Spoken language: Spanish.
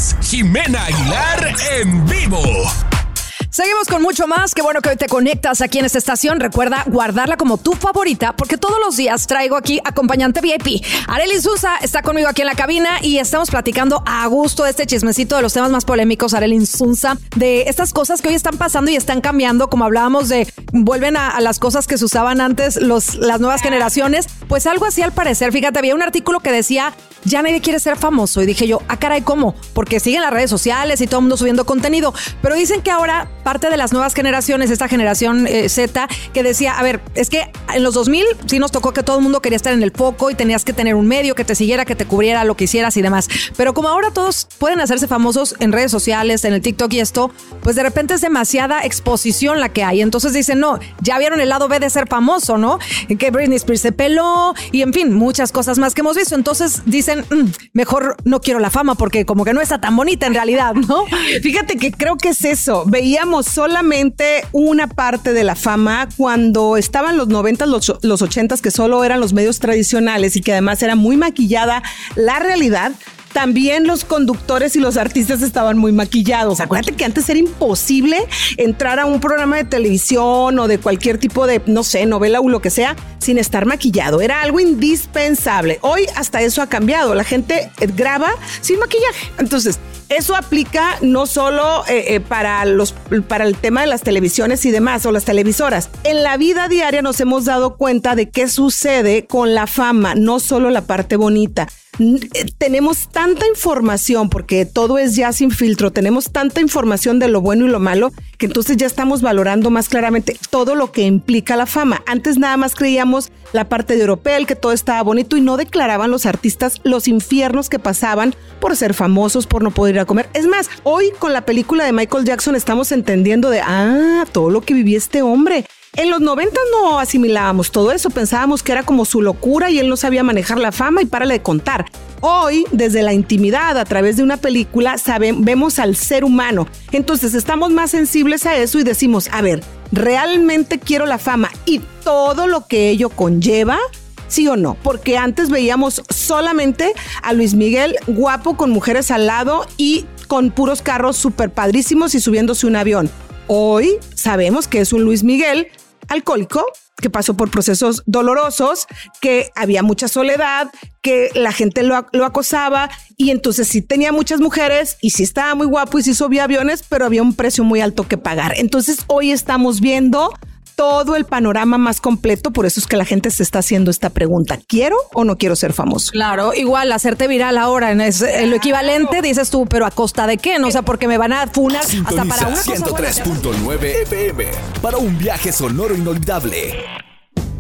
es Jimena Aguilar en vivo. Seguimos con mucho más. Qué bueno que hoy te conectas aquí en esta estación. Recuerda guardarla como tu favorita, porque todos los días traigo aquí acompañante VIP. Arely Sousa está conmigo aquí en la cabina y estamos platicando a gusto de este chismecito de los temas más polémicos. Arely Sousa, de estas cosas que hoy están pasando y están cambiando, como hablábamos de vuelven a las cosas que se usaban antes las nuevas generaciones. Pues algo así al parecer. Fíjate, había un artículo que decía ya nadie quiere ser famoso. Y dije yo, caray, ¿cómo? Porque siguen las redes sociales y todo el mundo subiendo contenido. Pero dicen que ahora parte de las nuevas generaciones, esta generación Z, que decía, a ver, es que en los 2000 sí nos tocó que todo el mundo quería estar en el foco y tenías que tener un medio que te siguiera, que te cubriera lo que hicieras y demás. Pero como ahora todos pueden hacerse famosos en redes sociales, en el TikTok y esto, pues de repente es demasiada exposición la que hay. Entonces dicen, no, ya vieron el lado B de ser famoso, ¿no? Que Britney Spears se peló y en fin, muchas cosas más que hemos visto. Entonces dicen, mejor no quiero la fama porque como que no está tan bonita en realidad, ¿no? Fíjate que creo que es eso. Veíamos solamente una parte de la fama cuando estaban los 90s, los 80s, que solo eran los medios tradicionales y que además era muy maquillada la realidad. También los conductores y los artistas estaban muy maquillados. Acuérdate que antes era imposible entrar a un programa de televisión o de cualquier tipo de, no sé, novela o lo que sea, sin estar maquillado. Era algo indispensable. Hoy hasta eso ha cambiado. La gente graba sin maquillaje. Entonces, eso aplica no solo para el tema de las televisiones y demás, o las televisoras. En la vida diaria nos hemos dado cuenta de qué sucede con la fama, no solo la parte bonita. Tenemos tanta información, porque todo es ya sin filtro, tenemos tanta información de lo bueno y lo malo, que entonces ya estamos valorando más claramente todo lo que implica la fama. Antes nada más creíamos la parte de europea, que todo estaba bonito, y no declaraban los artistas los infiernos que pasaban por ser famosos, por no poder ir a comer. Es más, hoy con la película de Michael Jackson estamos entendiendo de, todo lo que vivía este hombre. En los 90 no asimilábamos todo eso, pensábamos que era como su locura y él no sabía manejar la fama y párale de contar. Hoy, desde la intimidad, a través de una película, vemos al ser humano. Entonces estamos más sensibles a eso y decimos, a ver, ¿realmente quiero la fama y todo lo que ello conlleva? ¿Sí o no? Porque antes veíamos solamente a Luis Miguel guapo con mujeres al lado y con puros carros súper padrísimos y subiéndose un avión. Hoy sabemos que es un Luis Miguel alcohólico, que pasó por procesos dolorosos, que había mucha soledad, que la gente lo acosaba, y entonces sí tenía muchas mujeres y sí estaba muy guapo y sí subía aviones, pero había un precio muy alto que pagar. Entonces hoy estamos viendo todo el panorama más completo, por eso es que la gente se está haciendo esta pregunta, ¿quiero o no quiero ser famoso? Claro, igual hacerte viral ahora es lo equivalente, dices tú, pero ¿a costa de qué? No, o sea, porque me van a funar hasta para una cosa buena. 103.9 FM para un viaje sonoro inolvidable.